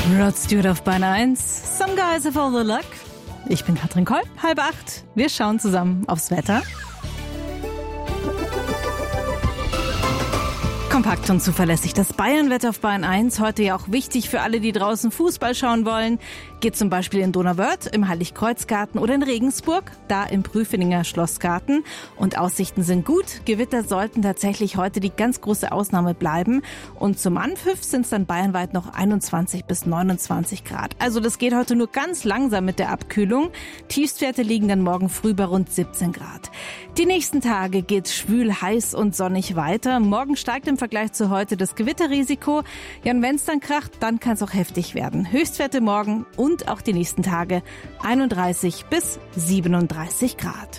Rod Stewart auf Bein 1. Some guys have all the luck. Ich bin Katrin Kolb, 7:30. Wir schauen zusammen aufs Wetter. Kompakt und zuverlässig das Bayernwetter auf Bayern 1. Heute ja auch wichtig für alle, die draußen Fußball schauen wollen. Geht zum Beispiel in Donauwörth, im Heiligkreuzgarten oder in Regensburg, da im Prüfeninger Schlossgarten. Und Aussichten sind gut. Gewitter sollten tatsächlich heute die ganz große Ausnahme bleiben. Und zum Anpfiff sind es dann bayernweit noch 21 bis 29 Grad. Also das geht heute nur ganz langsam mit der Abkühlung. Tiefstwerte liegen dann morgen früh bei rund 17 Grad. Die nächsten Tage geht's schwül, heiß und sonnig weiter. Morgen steigt im Vergleich zu heute das Gewitterrisiko. Ja, und wenn es dann kracht, dann kann es auch heftig werden. Höchstwerte morgen und auch die nächsten Tage 31 bis 37 Grad.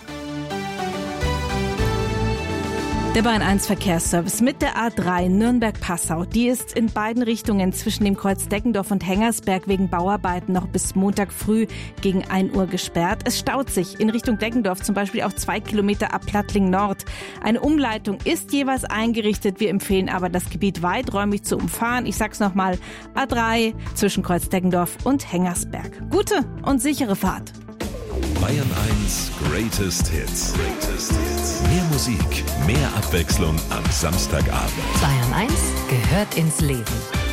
Der Bayern 1 Verkehrsservice mit der A3 Nürnberg-Passau. Die ist in beiden Richtungen zwischen dem Kreuz Deggendorf und Hengersberg wegen Bauarbeiten noch bis Montag früh gegen 1 Uhr gesperrt. Es staut sich in Richtung Deggendorf zum Beispiel auch 2 Kilometer ab Plattling Nord. Eine Umleitung ist jeweils eingerichtet. Wir empfehlen aber, das Gebiet weiträumig zu umfahren. Ich sag's nochmal, A3 zwischen Kreuz Deggendorf und Hengersberg. Gute und sichere Fahrt. Bayern 1 Greatest Hits. Mehr Musik, mehr Abwechslung am Samstagabend. Bayern 1 gehört ins Leben.